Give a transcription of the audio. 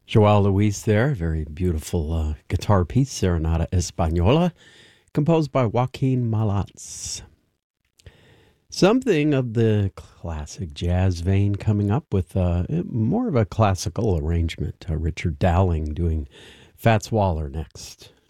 Joao Luis there, very beautiful guitar piece, Serenata Española, composed by Joaquin Malats. Something of the classic jazz vein coming up with more of a classical arrangement. Richard Dowling doing Fats Waller next.